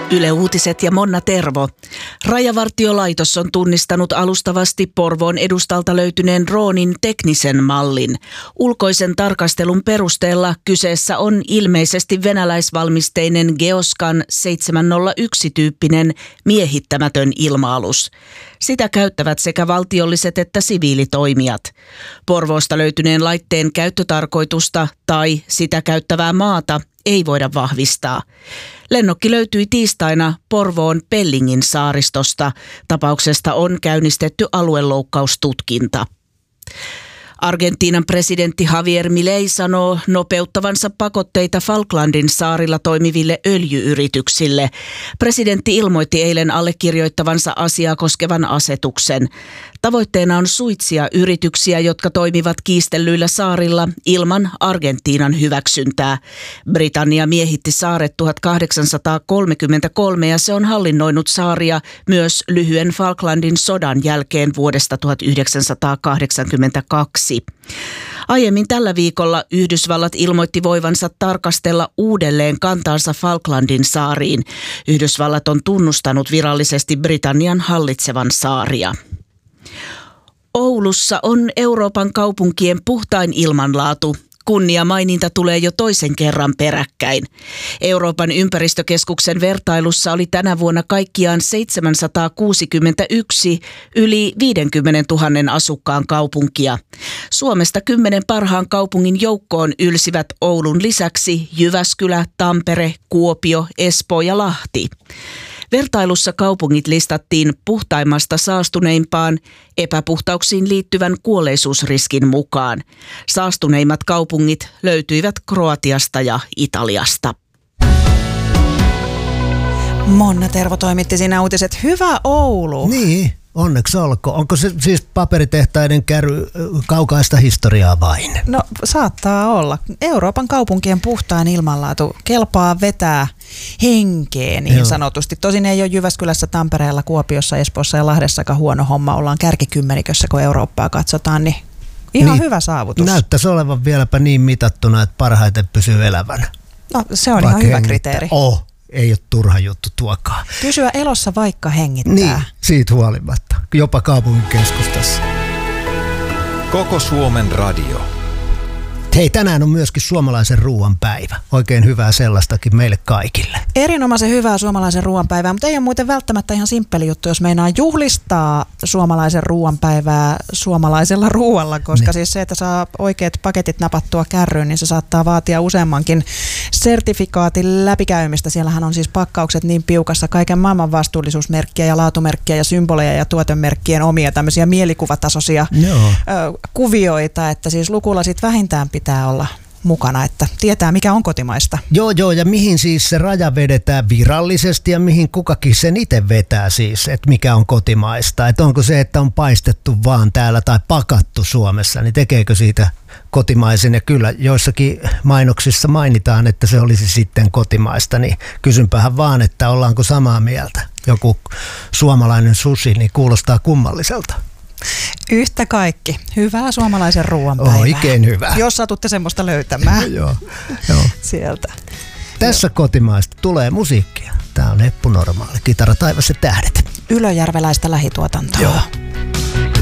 Yle Uutiset ja Monna Tervo. Rajavartiolaitos on tunnistanut alustavasti Porvoon edustalta löytyneen droonin teknisen mallin. Ulkoisen tarkastelun perusteella kyseessä on ilmeisesti venäläisvalmisteinen Geoscan 701-tyyppinen miehittämätön ilma-alus. Sitä käyttävät sekä valtiolliset että siviilitoimijat. Porvoosta löytyneen laitteen käyttötarkoitusta tai sitä käyttävää maata ei voida vahvistaa. Lennokki löytyi tiistaina Porvoon Pellingin saaristosta. Tapauksesta on käynnistetty alueloukkaustutkinta. Argentiinan presidentti Javier Milei sanoo nopeuttavansa pakotteita Falklandin saarilla toimiville öljy-yrityksille. Presidentti ilmoitti eilen allekirjoittavansa asiaa koskevan asetuksen. Tavoitteena on suitsia yrityksiä, jotka toimivat kiistellyillä saarilla ilman Argentiinan hyväksyntää. Britannia miehitti saaret 1833 ja se on hallinnoinut saaria myös lyhyen Falklandin sodan jälkeen vuodesta 1982. Aiemmin tällä viikolla Yhdysvallat ilmoitti voivansa tarkastella uudelleen kantaansa Falklandin saariin. Yhdysvallat on tunnustanut virallisesti Britannian hallitsevan saaria. Oulussa on Euroopan kaupunkien puhtain ilmanlaatu. Kunniamaininta tulee jo toisen kerran peräkkäin. Euroopan ympäristökeskuksen vertailussa oli tänä vuonna kaikkiaan 761 yli 50 000 asukkaan kaupunkia. Suomesta 10 parhaan kaupungin joukkoon ylsivät Oulun lisäksi Jyväskylä, Tampere, Kuopio, Espoo ja Lahti. Vertailussa kaupungit listattiin puhtaimmasta saastuneimpaan epäpuhtauksiin liittyvän kuolleisuusriskin mukaan. Saastuneimmat kaupungit löytyivät Kroatiasta ja Italiasta. Monna Tervo toimitti siinä uutiset. Hyvä Oulu! Niin, onneksi olkoon. Onko se siis paperitehtaiden kaukaista historiaa vain? No saattaa olla. Euroopan kaupunkien puhtain ilmanlaatu kelpaa vetää henkeen niin sanotusti. Tosin ei ole Jyväskylässä, Tampereella, Kuopiossa, Espoossa ja Lahdessakaan huono homma. Ollaan kärkikymmenikössä, kun Eurooppaa katsotaan, niin ihan hyvä saavutus. Näyttäisi olevan vieläpä niin mitattuna, että parhaiten pysyy elävänä. No se on ihan hyvä kriteeri. Ei ole turha juttu tuokaan. Pysyä elossa vaikka hengittää. Niin, siitä huolimatta. Jopa kaupungin keskustassa. Koko Suomen radio. Hei, tänään on myöskin suomalaisen ruoan päivä. Oikein hyvää sellaistakin meille kaikille. Erinomaisen hyvää suomalaisen ruoan päivää, mutta ei ole muuten välttämättä ihan simppeli juttu, jos meinaa juhlistaa suomalaisen ruoan päivää suomalaisella ruoalla, koska siis se, että saa oikeat paketit napattua kärryyn, niin se saattaa vaatia useammankin sertifikaatin läpikäymistä. Siellähän on siis pakkaukset niin piukassa, kaiken maailman vastuullisuusmerkkiä ja laatumerkkiä ja symboleja ja tuotemerkkien omia tämmöisiä mielikuvatasoisia kuvioita, että siis lukulasit vähintään pitää olla mukana, että tietää mikä on kotimaista. Joo, ja mihin siis se raja vedetään virallisesti ja mihin kukakin sen itse vetää siis, että mikä on kotimaista. Että onko se, että on paistettu vaan täällä tai pakattu Suomessa, niin tekeekö siitä kotimaisen? Ja kyllä joissakin mainoksissa mainitaan, että se olisi sitten kotimaista, niin kysynpähän vaan, että ollaanko samaa mieltä. Joku suomalainen sushi, niin kuulostaa kummalliselta. Yhtä kaikki. Hyvää suomalaisen ruoanpäivää. Oikein hyvä. Jos satutte semmoista löytämään Joo. sieltä. Tässä kotimaista tulee musiikkia. Tää on Eppu Normaali. Kitara, taivas ja tähdet. Ylöjärveläistä lähituotantoa. Joo.